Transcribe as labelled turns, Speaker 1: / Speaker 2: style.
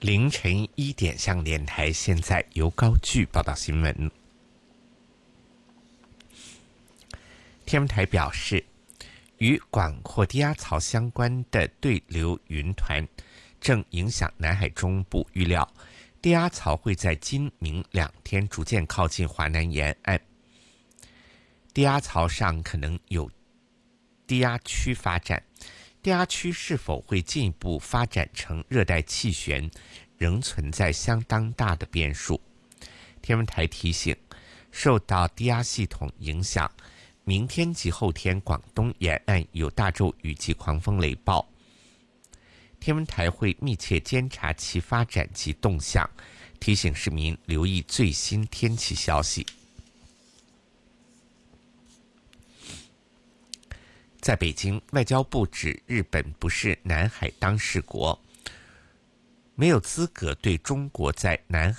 Speaker 1: 凌晨1点向联台，现在由高炬报道新闻。天文台表示，与广阔低压槽相关的对流云团正影响南海中部，预料低压槽会在今明2天逐渐靠近华南沿岸，低压槽上可能有低压区发展，低压区是否会进一步发展成热带气旋，仍存在相当大的变数。天文台提醒，受到低压系统影响，明天及后天广东沿岸有大骤雨及狂风雷暴，天文台会密切监察其发展及动向，提醒市民留意最新天气消息。在北京，外交部指日本不是南海当事国，没有资格对中国在南海